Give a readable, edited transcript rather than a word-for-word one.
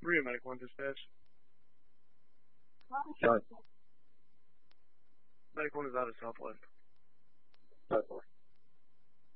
3 medic 1 dispatch. Done. Medic 1 is out of southwest. Southwest.